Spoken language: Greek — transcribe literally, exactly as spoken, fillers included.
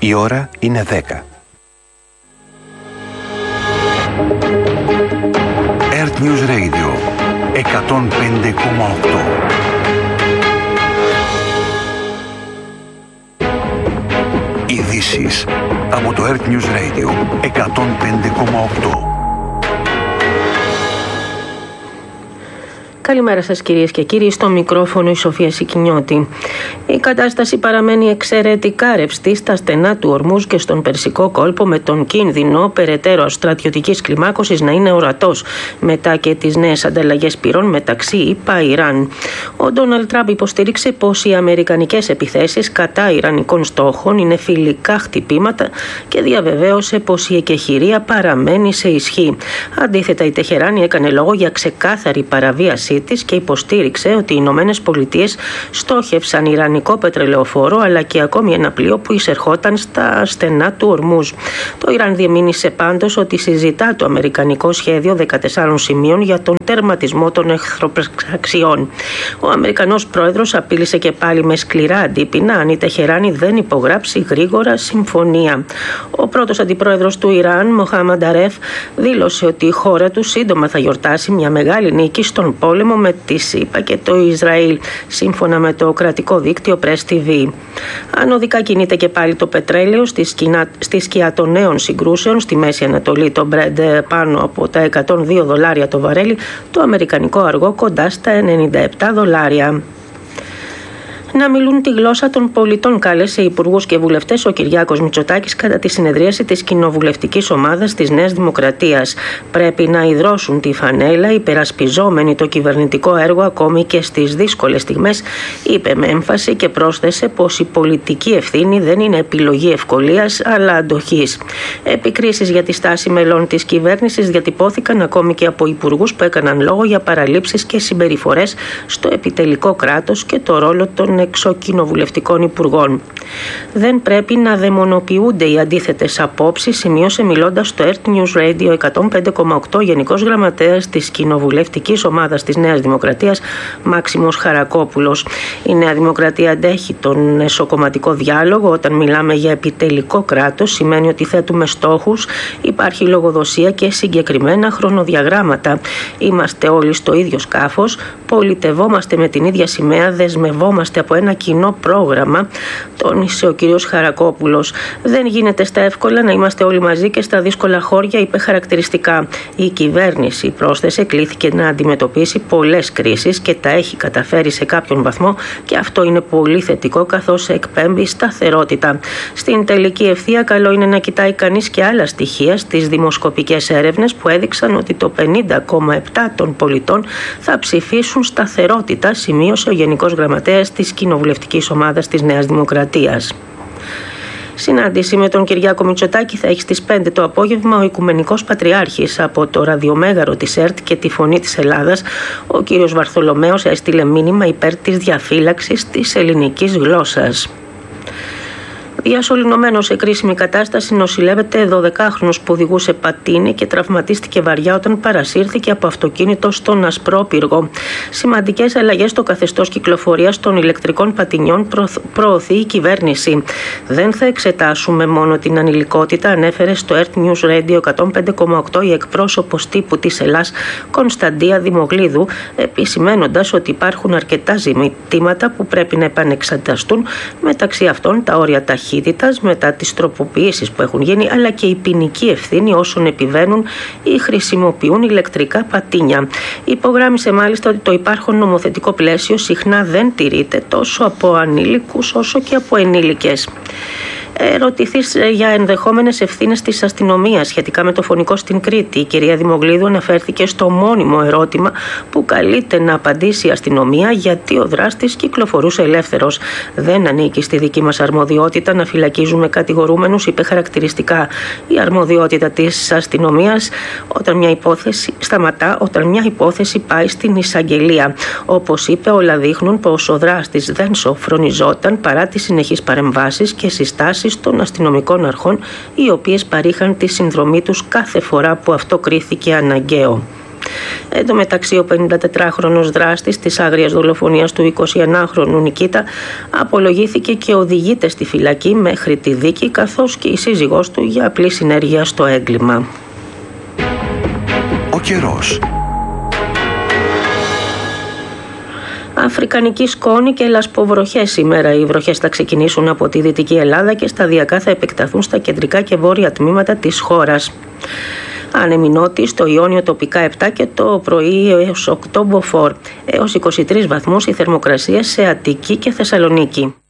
Η ώρα είναι δέκα. Earth News Radio εκατόν πέντε κόμμα οκτώ. Ειδήσεις από το Earth News Radio εκατόν πέντε κόμμα οκτώ. Καλημέρα σας κυρίες και κύριοι, στο μικρόφωνο η Σοφία Σικινιώτη. Η κατάσταση παραμένει εξαιρετικά ρευστή στα στενά του Ορμούζ και στον Περσικό κόλπο, με τον κίνδυνο περαιτέρω στρατιωτικής κλιμάκωσης να είναι ορατός μετά και τις νέες ανταλλαγές πυρών μεταξύ ΗΠΑ-Ιράν. Ο Ντόναλντ Τραμπ υποστήριξε πως οι αμερικανικές επιθέσεις κατά ιρανικών στόχων είναι φιλικά χτυπήματα και διαβεβαίωσε πως η εκεχηρία παραμένει σε ισχύ. Αντίθετα, η Τεχεράνη έκανε λόγο για ξεκάθαρη παραβίασή της και υποστήριξε ότι οι Ηνωμένες Πολιτείες στόχευσαν ιρανικό πετρελαιοφόρο αλλά και ακόμη ένα πλοίο που εισερχόταν στα στενά του Ορμούζ. Το Ιράν διεμήνυσε πάντως ότι συζητά το αμερικανικό σχέδιο δεκατεσσάρων σημείων για τον τερματισμό των εχθροπραξιών. Ο Αμερικανός πρόεδρος απείλησε και πάλι με σκληρά αντίπεινα αν η Τεχεράνη δεν υπογράψει γρήγορα συμφωνία. Ο πρώτος αντιπρόεδρος του Ιράν, Μοχάμαντ Αρέφ, δήλωσε ότι η χώρα του σύντομα θα γιορτάσει μια μεγάλη νίκη στον πόλεμο με τη ΣΥΠΑ και το Ισραήλ, σύμφωνα με το κρατικό δίκτυο Press τι βι. Ανωδικά κινείται και πάλι το πετρέλαιο στη, σκηνά, στη σκιά των νέων συγκρούσεων στη Μέση Ανατολή. Το Brent πάνω από τα εκατόν δύο δολάρια το βαρέλι, το αμερικανικό αργό κοντά στα ενενήντα επτά δολάρια. Να μιλούν τη γλώσσα των πολιτών, κάλεσε υπουργούς και βουλευτές ο Κυριάκος Μητσοτάκης κατά τη συνεδρίαση της κοινοβουλευτικής ομάδας της Νέας Δημοκρατίας. Πρέπει να ιδρώσουν τη φανέλα υπερασπιζόμενοι το κυβερνητικό έργο ακόμη και στις δύσκολες στιγμές, είπε με έμφαση και πρόσθεσε πως η πολιτική ευθύνη δεν είναι επιλογή ευκολίας αλλά αντοχής. Επικρίσεις για τη στάση μελών της κυβέρνησης διατυπώθηκαν ακόμη και από υπουργούς που έκαναν λόγο για παραλήψεις και συμπεριφορές στο επιτελικό κράτος και το ρόλο των εξοκοινοβουλευτικών υπουργών. Δεν πρέπει να δαιμονοποιούνται οι αντίθετες απόψεις, σημείωσε μιλώντας στο Earth News Radio εκατόν πέντε κόμμα οκτώ Γενικός Γραμματέας της Κοινοβουλευτικής Ομάδας της Νέας Δημοκρατίας, Μάξιμος Χαρακόπουλος. Η Νέα Δημοκρατία αντέχει τον εσωκομματικό διάλογο. Όταν μιλάμε για επιτελικό κράτος, σημαίνει ότι θέτουμε στόχους, υπάρχει λογοδοσία και συγκεκριμένα χρονοδιαγράμματα. Είμαστε όλοι στο ίδιο σκάφος, πολιτευόμαστε με την ίδια σημαία, δεσμευόμαστε από ένα κοινό πρόγραμμα, τόνισε ο κ. Χαρακόπουλος. Δεν γίνεται στα εύκολα να είμαστε όλοι μαζί και στα δύσκολα χώρια, είπε χαρακτηριστικά. Η κυβέρνηση, πρόσθεσε, κλήθηκε να αντιμετωπίσει πολλές κρίσεις και τα έχει καταφέρει σε κάποιον βαθμό και αυτό είναι πολύ θετικό, καθώς εκπέμπει σταθερότητα. Στην τελική ευθεία, καλό είναι να κοιτάει κανείς και άλλα στοιχεία στις δημοσκοπικές έρευνες που έδειξαν ότι το πενήντα κόμμα επτά τοις εκατό των πολιτών θα ψηφίσουν σταθερότητα, σημείωσε ο Γενικός Γραμματέας της Κοινοβουλευτικής Ομάδας της Νέας Δημοκρατίας. Συνάντηση με τον Κυριάκο Μητσοτάκη θα έχει στις πέντε το απόγευμα ο Οικουμενικός Πατριάρχης. Από το ραδιομέγαρο της ΕΡΤ και τη Φωνή της Ελλάδας, ο κ. Βαρθολομέος έστειλε μήνυμα υπέρ της διαφύλαξης της ελληνικής γλώσσας. Διασωληνωμένος σε κρίσιμη κατάσταση νοσηλεύεται δωδεκάχρονος που οδηγούσε πατίνι και τραυματίστηκε βαριά όταν παρασύρθηκε από αυτοκίνητο στον Ασπρόπυργο. Σημαντικές αλλαγές στο καθεστώς κυκλοφορίας των ηλεκτρικών πατινιών προωθεί η κυβέρνηση. Δεν θα εξετάσουμε μόνο την ανηλικότητα, ανέφερε στο Earth News Radio εκατόν πέντε κόμμα οκτώ η εκπρόσωπος τύπου της Ελλάς Κωνσταντία Δημογλίδου, επισημένοντας ότι υπάρχουν αρκετά ζητήματα που πρέπει να επανεξεταστούν, μεταξύ αυτών τα όρια ταχύτητας μετά τις τροποποιήσεις που έχουν γίνει, αλλά και η ποινική ευθύνη όσων επιβαίνουν ή χρησιμοποιούν ηλεκτρικά πατίνια. Υπογράμμισε μάλιστα ότι το υπάρχον νομοθετικό πλαίσιο συχνά δεν τηρείται τόσο από ανήλικους όσο και από ενήλικες. Ερωτηθείς για ενδεχόμενες ευθύνες της αστυνομίας σχετικά με το φωνικό στην Κρήτη. Η κυρία Δημογλίδου αναφέρθηκε στο μόνιμο ερώτημα που καλείται να απαντήσει η αστυνομία, γιατί ο δράστης κυκλοφορούσε ελεύθερος. Δεν ανήκει στη δική μας αρμοδιότητα να φυλακίζουμε κατηγορούμενους, είπε χαρακτηριστικά. Η αρμοδιότητα της αστυνομίας όταν μια υπόθεση σταματά όταν μια υπόθεση πάει στην εισαγγελία. Όπως είπε, όλα δείχνουν πως ο δράστης δεν σοφρονιζόταν παρά τις συνεχείς παρεμβάσεις και συστάσεις των αστυνομικών αρχών, οι οποίες παρήχαν τη συνδρομή τους κάθε φορά που αυτό κρίθηκε αναγκαίο. Εν τω μεταξύ, ο πενηντατετράχρονος δράστης της άγριας δολοφονίας του εικοσιενάχρονου Νικίτα απολογήθηκε και οδηγείται στη φυλακή μέχρι τη δίκη, καθώς και η σύζυγός του για απλή συνέργεια στο έγκλημα. Ο καιρός. Αφρικανική σκόνη και λασποβροχές σήμερα. Οι βροχές θα ξεκινήσουν από τη Δυτική Ελλάδα και σταδιακά θα επεκταθούν στα κεντρικά και βόρεια τμήματα της χώρας. Άνεμοι νότιοι, στο Ιόνιο τοπικά επτά και το πρωί έως οκτώ μποφόρ. Έως είκοσι τρεις βαθμούς η θερμοκρασία σε Αττική και Θεσσαλονίκη.